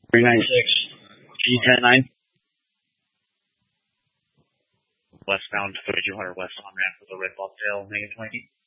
396. G109. Westbound 3200 west on ramp for the Red Bobtail, negative 20.